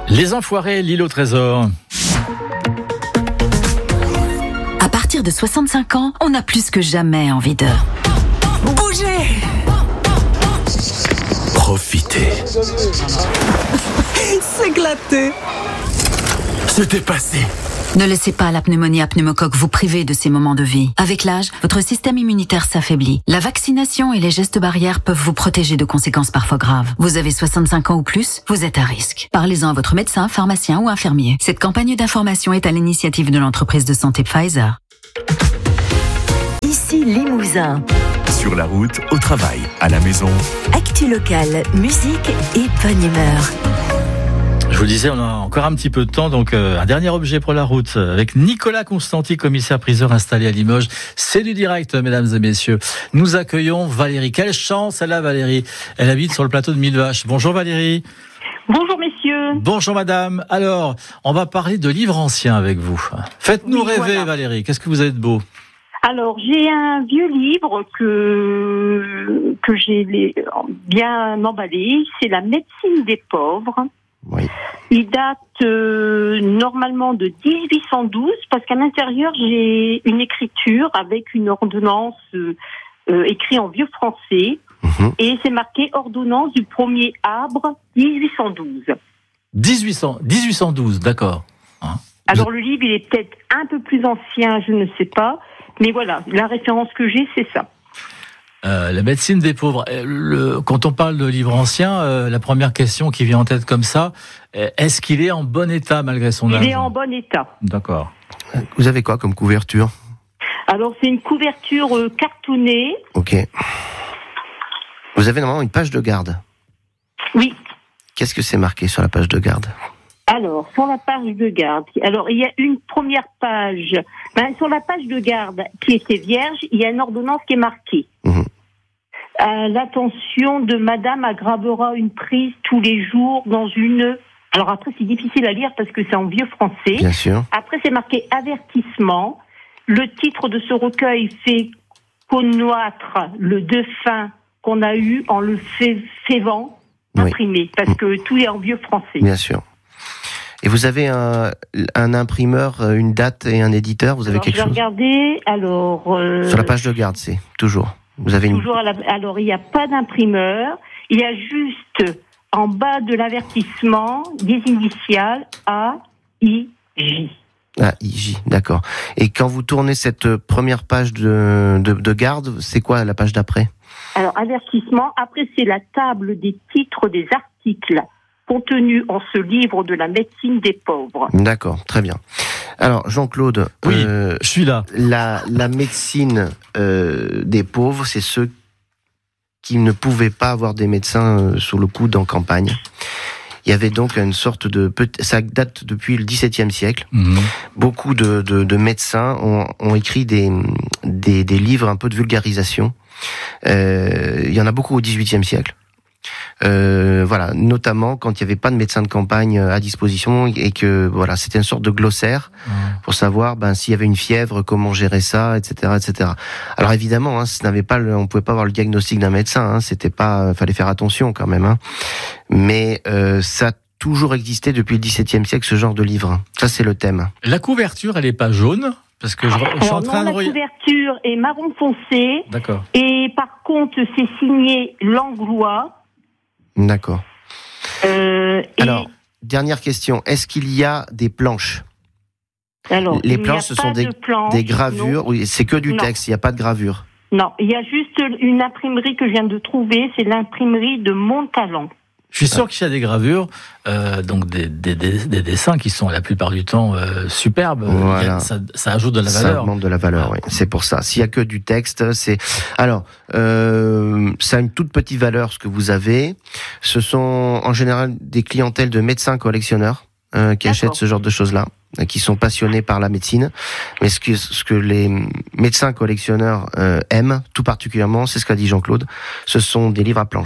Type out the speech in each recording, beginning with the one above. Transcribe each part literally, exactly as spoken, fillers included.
Les Enfoirés, l'île au trésor. À partir de soixante-cinq ans, on a plus que jamais envie de bouger. Profiter. S'éclater. Se dépasser. Ne laissez pas la pneumonie à pneumocoque vous priver de ces moments de vie. Avec l'âge, votre système immunitaire s'affaiblit. La vaccination et les gestes barrières peuvent vous protéger de conséquences parfois graves. Vous avez soixante-cinq ans ou plus, vous êtes à risque. Parlez-en à votre médecin, pharmacien ou infirmier. Cette campagne d'information est à l'initiative de l'entreprise de santé Pfizer. Ici Limousin. Sur la route, au travail, à la maison. Actu locale, musique et bonne humeur. Je vous le disais, on a encore un petit peu de temps, donc euh, un dernier objet pour la route avec Nicolas Constanti, commissaire-priseur installé à Limoges. C'est du direct, mesdames et messieurs. Nous accueillons Valérie. Quelle chance elle a, Valérie. Elle habite sur le plateau de Millevaches. Bonjour Valérie. Bonjour messieurs. Bonjour madame. Alors, on va parler de livres anciens avec vous. Faites-nous oui, rêver, voilà. Valérie. Qu'est-ce que vous avez de beau ? Alors, j'ai un vieux livre que, que j'ai bien emballé. C'est La médecine des pauvres. Oui. Il date euh, normalement de dix-huit cent douze parce qu'à l'intérieur, j'ai une écriture avec une ordonnance euh, euh, écrite en vieux français. Mmh. Et c'est marqué ordonnance du premier arbre dix-huit cent douze. dix-huit cents, dix-huit cent douze, d'accord. Hein ? Alors, Vous... le livre, il est peut-être un peu plus ancien, je ne sais pas. Mais voilà, la référence que j'ai, c'est ça. Euh, la médecine des pauvres. Le, quand on parle de livres anciens, euh, la première question qui vient en tête comme ça, est-ce qu'il est en bon état malgré son âge ? Il est en bon état. D'accord. Vous avez quoi comme couverture ? Alors, c'est une couverture euh, cartonnée. Ok. Vous avez normalement une page de garde. Oui. Qu'est-ce que c'est marqué sur la page de garde ? Alors, sur la page de garde, alors il y a une première page. Ben, sur la page de garde qui était vierge, il y a une ordonnance qui est marquée. Mmh. Euh, l'attention de Madame aggravera une prise tous les jours dans une. Alors après, c'est difficile à lire parce que c'est en vieux français. Bien sûr. Après, c'est marqué avertissement. Le titre de ce recueil fait connaître le défunt qu'on a eu en le faisant imprimer, oui. Parce que tout est en vieux français. Bien sûr. Et vous avez un, un imprimeur, une date et un éditeur. Vous avez alors, quelque chose ? Regardez, alors. Euh, Sur la page de garde, c'est toujours. Vous avez toujours une... à la, alors, il n'y a pas d'imprimeur. Il y a juste en bas de l'avertissement des initiales A, I, J. Ah, I, J, d'accord. Et quand vous tournez cette première page de, de, de garde, c'est quoi la page d'après ? Alors, avertissement. Après, c'est la table des titres des articles contenu en ce livre de la médecine des pauvres. D'accord, très bien. Alors, Jean-Claude, oui, euh, je suis là. La, la médecine euh, des pauvres, c'est ceux qui ne pouvaient pas avoir des médecins euh, sur le coude en campagne. Il y avait donc une sorte de... Ça date depuis le dix-septième siècle. Mmh. Beaucoup de, de, de médecins ont, ont écrit des, des, des livres un peu de vulgarisation. Euh, il y en a beaucoup au dix-huitième siècle. Euh, voilà, notamment quand il n'y avait pas de médecin de campagne à disposition et que voilà, c'était une sorte de glossaire mmh. pour savoir ben s'il y avait une fièvre, comment gérer ça, et cetera, et cetera. Alors évidemment, hein, ce n'avait pas, le, on pouvait pas avoir le diagnostic d'un médecin, hein, c'était pas, fallait faire attention quand même, hein. Mais euh, ça a toujours existé depuis le dix-septième siècle ce genre de livre. Ça c'est le thème. La couverture, elle est pas jaune parce que je, je suis en train non, de la couverture est marron foncé. D'accord. Et par contre, c'est signé Langlois. D'accord. Euh, Alors, et... dernière question. Est-ce qu'il y a des planches ? Alors, les planches, ce sont des, de planches, des gravures. Oui, c'est que du non. texte, il n'y a pas de gravure. Non, il y a juste une imprimerie que je viens de trouver. C'est l'imprimerie de Montalent. Je suis sûr qu'il y a des gravures, euh, donc des, des, des, des dessins qui sont la plupart du temps euh, superbes. Voilà. Ça, ça ajoute de la valeur. Ça augmente de la valeur, ah. oui. C'est pour ça. S'il y a que du texte, c'est. Alors, euh, ça a une toute petite valeur ce que vous avez. Ce sont en général des clientèles de médecins collectionneurs euh, qui D'accord. achètent ce genre de choses-là, qui sont passionnés par la médecine. Mais ce que ce que les médecins collectionneurs euh, aiment, tout particulièrement, c'est ce qu'a dit Jean-Claude. Ce sont des livres à planches.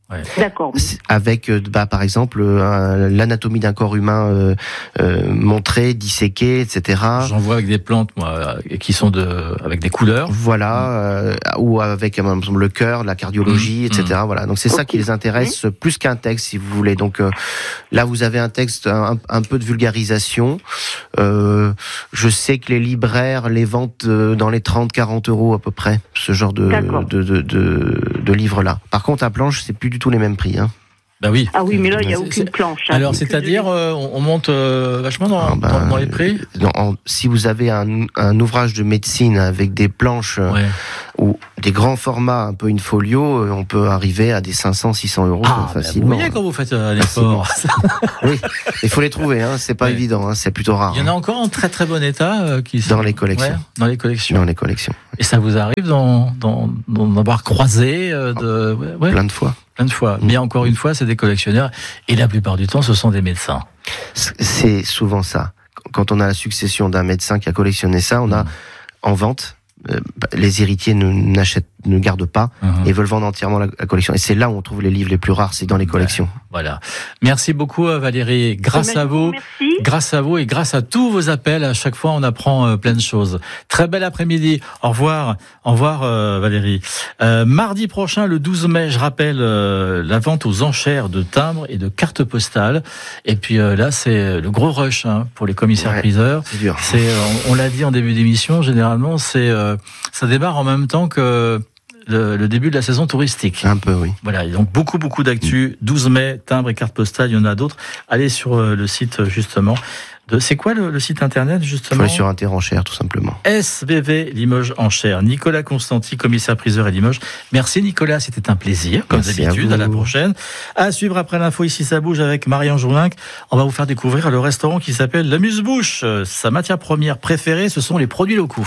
Ouais. D'accord. Avec, bah, par exemple, euh, l'anatomie d'un corps humain euh, euh, montrée, disséquée, et cetera. J'en vois avec des plantes, moi, qui sont de, avec des couleurs. Voilà, euh, ou avec par exemple, le cœur, la cardiologie, mmh. et cetera. Mmh. Voilà. Donc c'est okay. ça qui les intéresse mmh. plus qu'un texte, si vous voulez. Donc euh, là, vous avez un texte, un, un peu de vulgarisation. Euh, je sais que les libraires les vendent dans les trente, quarante euros à peu près, ce genre de, de, de, de, de livre-là. Par contre, à planche, c'est plus du tout les mêmes prix. Hein. Bah oui. Ah oui, mais là, il n'y a aucune planche. Hein. Alors, c'est-à-dire, euh, on monte euh, vachement dans, ah ben, dans, dans les prix non, en, si vous avez un, un ouvrage de médecine avec des planches ouais. ou des grands formats, un peu in folio, on peut arriver à des cinq cents, six cents euros ah, facilement. Vous voyez quand vous faites un effort. Oui, il faut les trouver, hein, c'est pas ouais. évident, hein, c'est plutôt rare. Il y en a encore en très très bon état euh, qui sont... Dans les collections. Ouais, dans les collections. Dans les collections. Et ça vous arrive d'en, d'en, d'en avoir croisé euh, de... ouais, ouais. Plein de fois. Plein de fois. Mais encore une fois, c'est des collectionneurs. Et la plupart du temps, ce sont des médecins. C'est souvent ça. Quand on a la succession d'un médecin qui a collectionné ça, on a mmh. en vente, euh, les héritiers ne, n'achètent, ne gardent pas mmh. et veulent vendre entièrement la, la collection. Et c'est là où on trouve les livres les plus rares, c'est dans les collections. Ouais, voilà. Merci beaucoup Valérie. Grâce merci, à vous, merci. grâce à vous et grâce à tous vos appels, à chaque fois on apprend euh, plein de choses. Très bel après-midi. Au revoir. Au revoir euh, Valérie. Euh, mardi prochain, le douze mai, je rappelle euh, la vente aux enchères de timbres et de cartes postales. Et puis euh, là, c'est le gros rush hein, pour les commissaires ouais, priseurs. C'est dur. C'est, on, on l'a dit en début d'émission, généralement, c'est euh, ça démarre en même temps que Le, le début de la saison touristique. Un peu, oui. Voilà, et donc beaucoup, beaucoup d'actu. douze mai, timbres et cartes postales, il y en a d'autres. Allez sur euh, le site, justement. De, c'est quoi le, le site internet, justement ? Il faut aller sur Inter-Enchères, tout simplement. S V V Limoges Enchères. Nicolas Constanti, commissaire priseur à Limoges. Merci Nicolas, c'était un plaisir, comme Merci d'habitude. À, à la prochaine. À suivre après l'info, ici ça bouge avec Marianne Joulinck. On va vous faire découvrir le restaurant qui s'appelle l'Amuse-Bouche. Sa matière première préférée, ce sont les produits locaux.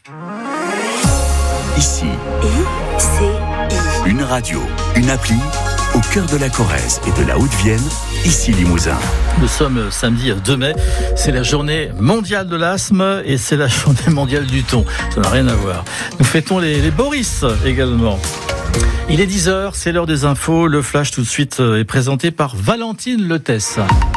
Ici. I, C, I. Une radio, une appli, au cœur de la Corrèze et de la Haute-Vienne, ici Limousin. Nous sommes samedi deux mai, c'est la journée mondiale de l'asthme et c'est la journée mondiale du thon. Ça n'a rien à voir. Nous fêtons les, les Boris également. Il est dix heures, c'est l'heure des infos. Le flash tout de suite est présenté par Valentine Letesse.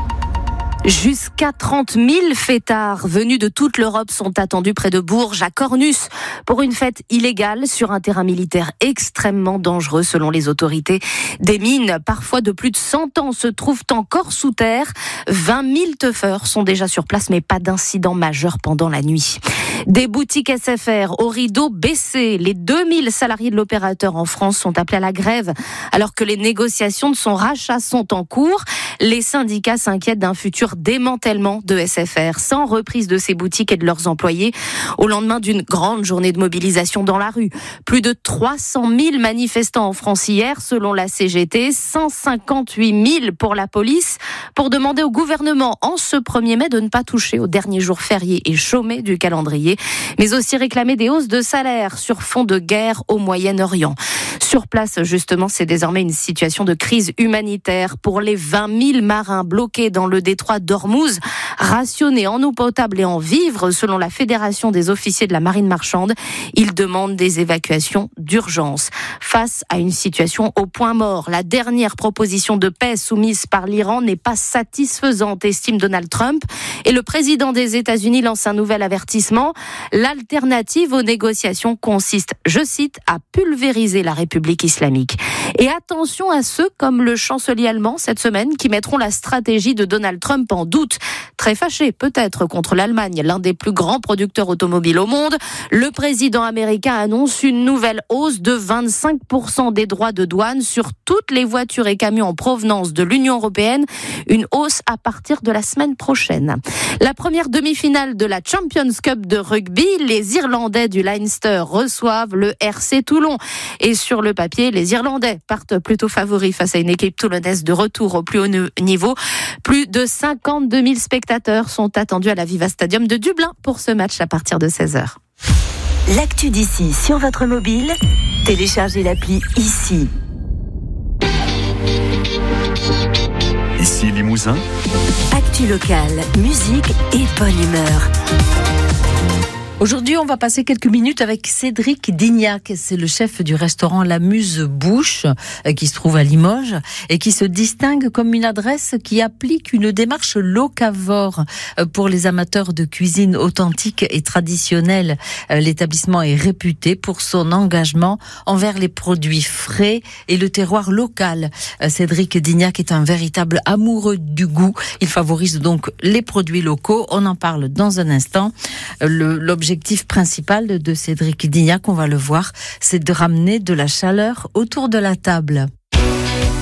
Jusqu'à trente mille fêtards venus de toute l'Europe sont attendus près de Bourges, à Cornus, pour une fête illégale sur un terrain militaire extrêmement dangereux selon les autorités. Des mines, parfois de plus de cent ans, se trouvent encore sous terre. vingt mille teufeurs sont déjà sur place, mais pas d'incident majeur pendant la nuit. Des boutiques S F R au rideau baissé. Les deux mille salariés de l'opérateur en France sont appelés à la grève, alors que les négociations de son rachat sont en cours. Les syndicats s'inquiètent d'un futur démantèlement de S F R, sans reprise de ses boutiques et de leurs employés, au lendemain d'une grande journée de mobilisation dans la rue. Plus de trois cent mille manifestants en France hier, selon la C G T, cent cinquante-huit mille pour la police, pour demander au gouvernement, en ce premier mai, de ne pas toucher aux derniers jours fériés et chômés du calendrier, mais aussi réclamer des hausses de salaire sur fond de guerre au Moyen-Orient. Sur place, justement, c'est désormais une situation de crise humanitaire pour les vingt mille marins bloqués dans le détroit d'Ormuz, rationnés en eau potable et en vivres, selon la Fédération des officiers de la marine marchande. Ils demandent des évacuations d'urgence. Face à une situation au point mort, la dernière proposition de paix soumise par l'Iran n'est pas satisfaisante, estime Donald Trump. Et le président des États-Unis lance un nouvel avertissement. L'alternative aux négociations consiste, je cite, à pulvériser la République islamique. Et attention à ceux comme le chancelier allemand cette semaine qui mettront la stratégie de Donald Trump en doute. Très fâché peut-être contre l'Allemagne, l'un des plus grands producteurs automobiles au monde, le président américain annonce une nouvelle hausse de vingt-cinq pour cent des droits de douane sur toutes les voitures et camions en provenance de l'Union européenne, une hausse à partir de la semaine prochaine. La première demi-finale de la Champions Cup de rugby, les Irlandais du Leinster reçoivent le R C Toulon. Et sur le papier, les Irlandais partent plutôt favoris face à une équipe toulonnaise de retour au plus haut niveau. Plus de cinquante-deux mille spectateurs sont attendus à la Viva Stadium de Dublin pour ce match à partir de seize heures. L'actu d'ici sur votre mobile, téléchargez l'appli Ici. Ici Limousin. Actu locale, musique et bonne humeur. Aujourd'hui, on va passer quelques minutes avec Cédric Dignac. C'est le chef du restaurant La Muse-Bouche, qui se trouve à Limoges, et qui se distingue comme une adresse qui applique une démarche locavore pour les amateurs de cuisine authentique et traditionnelle. L'établissement est réputé pour son engagement envers les produits frais et le terroir local. Cédric Dignac est un véritable amoureux du goût. Il favorise donc les produits locaux. On en parle dans un instant. Le, l'objectif principal de Cédric Dignac, on va le voir, c'est de ramener de la chaleur autour de la table.